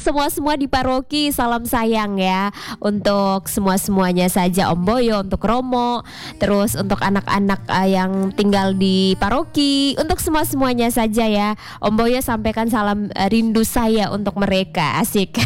semua-semua di paroki, salam sayang ya. Untuk semua-semuanya saja Om Boyo, untuk Romo, terus untuk anak-anak yang tinggal di paroki, untuk semua-semuanya saja ya. Om Boyo sampaikan salam rindu saya untuk mereka. Asik.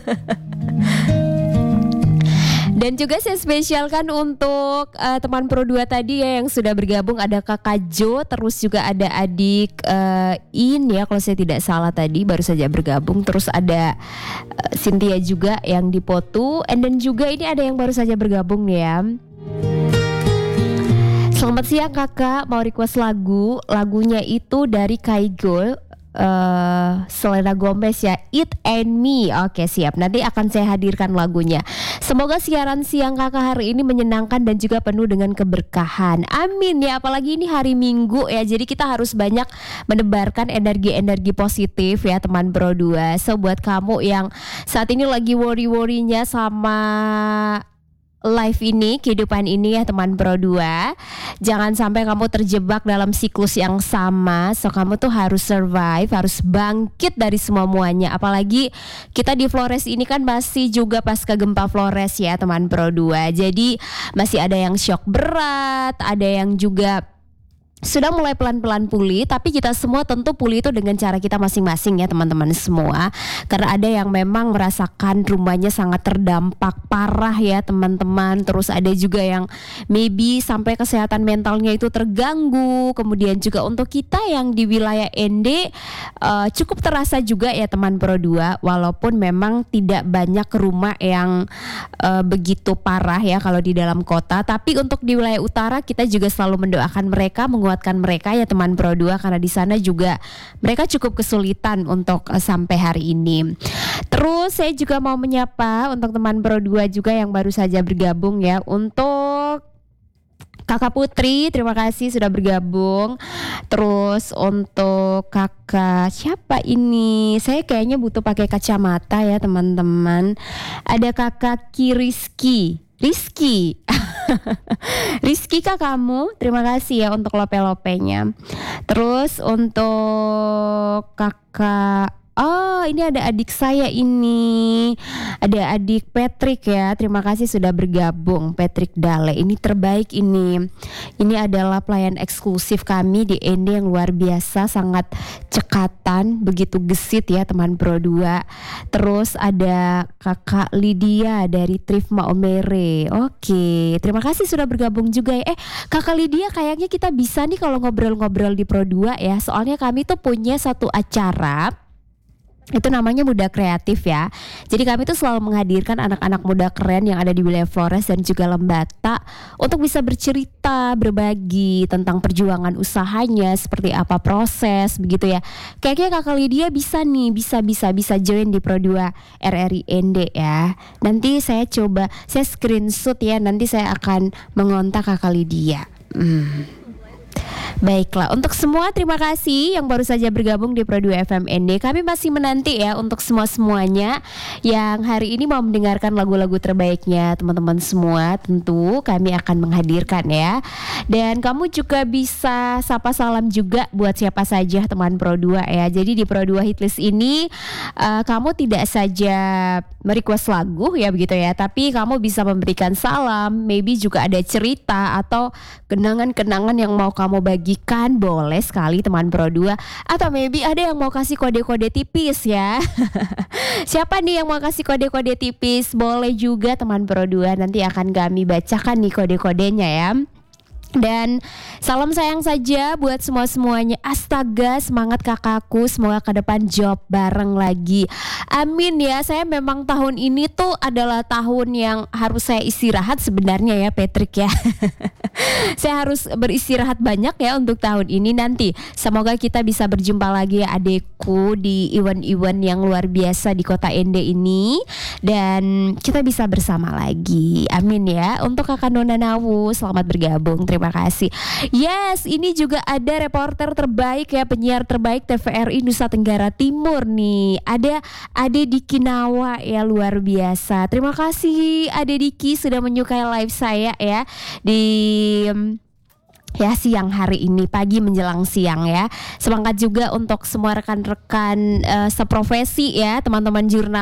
Dan juga saya spesialkan untuk teman Pro 2 tadi ya yang sudah bergabung, ada Kakak Jo, terus juga ada adik In ya kalau saya tidak salah tadi baru saja bergabung, terus ada Cynthia juga yang di Potu, and then juga ini ada yang baru saja bergabung nih ya. Selamat siang kakak, mau request lagunya itu dari Kaigol, Selena Gomez ya, It and Me. Oke siap, nanti akan saya hadirkan lagunya. Semoga siaran siang kakak hari ini menyenangkan dan juga penuh dengan keberkahan. Amin ya, apalagi ini hari Minggu ya, jadi kita harus banyak menebarkan energi-energi positif ya teman Pro 2. So buat kamu yang saat ini lagi worry-worrynya sama life ini, kehidupan ini ya teman Pro 2, jangan sampai kamu terjebak dalam siklus yang sama. So kamu tuh harus survive, harus bangkit dari semuanya. Apalagi kita di Flores ini kan masih juga pasca gempa Flores ya teman Pro 2. Jadi masih ada yang shock berat, ada yang juga sudah mulai pelan-pelan pulih, tapi kita semua tentu pulih itu dengan cara kita masing-masing ya teman-teman semua. Karena ada yang memang merasakan rumahnya sangat terdampak parah ya teman-teman. Terus ada juga yang maybe sampai kesehatan mentalnya itu terganggu. Kemudian juga untuk kita yang di wilayah ND cukup terasa juga ya teman Pro 2. Walaupun memang tidak banyak rumah yang begitu parah ya kalau di dalam kota. Tapi untuk di wilayah utara kita juga selalu mendoakan mereka, menguatkan mereka ya teman Pro 2, karena di sana juga mereka cukup kesulitan untuk sampai hari ini. Terus saya juga mau menyapa untuk teman Pro 2 juga yang baru saja bergabung ya. Untuk Kakak Putri, terima kasih sudah bergabung. Terus untuk kakak siapa ini? Saya kayaknya butuh pakai kacamata ya teman-teman. Ada kakak Rizky. Rizky kak kamu, terima kasih ya untuk lope-lopenya. Terus untuk kakak, oh ini ada adik saya ini, ada adik Patrick ya, terima kasih sudah bergabung Patrick Dale, ini terbaik ini. Ini adalah pelayan eksklusif kami di ND yang luar biasa, sangat cekatan, begitu gesit ya teman Pro 2. Terus ada kakak Lydia dari Trifma Omere. Oke, terima kasih sudah bergabung juga ya. Kakak Lydia, kayaknya kita bisa nih kalau ngobrol-ngobrol di Pro 2 ya, soalnya kami tuh punya satu acara, itu namanya Muda Kreatif ya. Jadi kami tuh selalu menghadirkan anak-anak muda keren yang ada di wilayah Flores dan juga Lembata untuk bisa bercerita, berbagi tentang perjuangan usahanya, seperti apa proses begitu ya. Kayaknya kakak Lydia bisa nih, bisa join di Pro 2 RRI ND ya. Nanti saya coba, saya screenshot ya, nanti saya akan mengontak kakak Lydia. Baiklah, untuk semua terima kasih yang baru saja bergabung di Pro 2 FM ND. Kami masih menanti ya untuk semua-semuanya yang hari ini mau mendengarkan lagu-lagu terbaiknya teman-teman semua. Tentu kami akan menghadirkan ya. Dan kamu juga bisa sapa salam juga buat siapa saja teman Pro 2 ya. Jadi di Pro 2 Hitlist ini kamu tidak saja merequest lagu ya begitu ya, tapi kamu bisa memberikan salam, maybe juga ada cerita atau kenangan-kenangan yang mau kamu bagikan, boleh sekali teman Pro 2. Atau maybe ada yang mau kasih kode-kode tipis ya. Siapa nih yang mau kasih kode-kode tipis? Boleh juga teman Pro 2, nanti akan kami bacakan nih kode-kodenya ya. Dan salam sayang saja buat semua-semuanya. Astaga, semangat kakakku, semoga ke depan job bareng lagi. Amin ya. Saya memang tahun ini tuh adalah tahun yang harus saya istirahat sebenarnya ya Patrick ya. Saya harus beristirahat banyak ya untuk tahun ini. Nanti semoga kita bisa berjumpa lagi ya adekku di event-event yang luar biasa di kota ND ini, dan kita bisa bersama lagi. Amin ya. Untuk kakak Nona Nawu, selamat bergabung. Terima kasih. Yes, ini juga ada reporter terbaik ya, penyiar terbaik TVRI Nusa Tenggara Timur nih. Ada Ade Diki Nawa ya, luar biasa. Terima kasih Ade Diki sudah menyukai live saya ya di ya siang hari ini, pagi menjelang siang ya. Semangat juga untuk semua rekan-rekan seprofesi ya, teman-teman jurnal